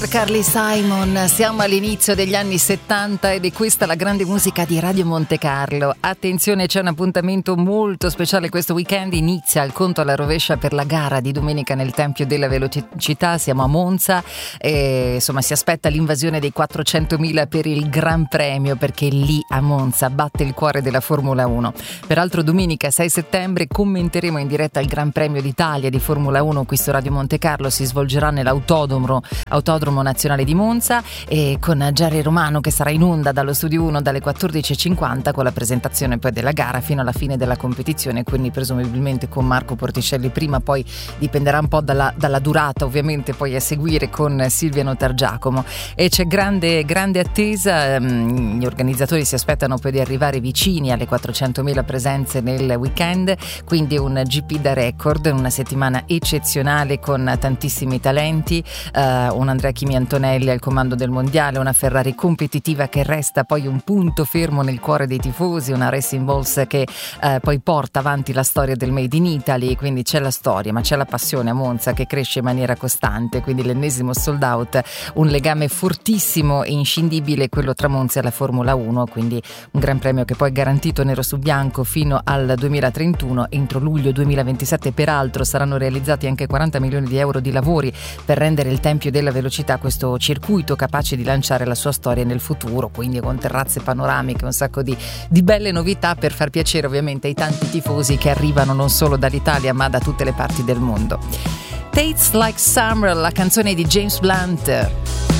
Carly Simon, siamo all'inizio degli anni 70 ed è questa la grande musica di Radio Monte Carlo. Attenzione, c'è un appuntamento molto speciale questo weekend, inizia il conto alla rovescia per la gara di domenica nel Tempio della Velocità, siamo a Monza e insomma si aspetta l'invasione dei 400.000 per il Gran Premio, perché lì a Monza batte il cuore della Formula 1. Peraltro domenica 6 settembre commenteremo in diretta il Gran Premio d'Italia di Formula 1 qui su Radio Monte Carlo, si svolgerà nell'Autodromo Nazionale di Monza e con Gerry Romano che sarà in onda dallo Studio 1 dalle 14.50 con la presentazione poi della gara fino alla fine della competizione, quindi presumibilmente con Marco Porticelli prima, poi dipenderà un po' dalla durata ovviamente poi a seguire con Silvia Notargiacomo, e c'è grande attesa. Gli organizzatori si aspettano poi di arrivare vicini alle 400.000 presenze nel weekend, quindi un GP da record, una settimana eccezionale con tantissimi talenti, un Andrea Chimi Antonelli al comando del mondiale, una Ferrari competitiva che resta poi un punto fermo nel cuore dei tifosi, una Racing Bulls che poi porta avanti la storia del Made in Italy, quindi c'è la storia ma c'è la passione a Monza che cresce in maniera costante, quindi l'ennesimo sold out, un legame fortissimo e inscindibile quello tra Monza e la Formula 1, quindi un Gran Premio che poi è garantito nero su bianco fino al 2031, entro luglio 2027 peraltro saranno realizzati anche 40 milioni di euro di lavori per rendere il Tempio della Velocità questo circuito capace di lanciare la sua storia nel futuro, quindi con terrazze panoramiche, un sacco di belle novità per far piacere ovviamente ai tanti tifosi che arrivano non solo dall'Italia ma da tutte le parti del mondo. Tastes Like Summer, la canzone di James Blunt.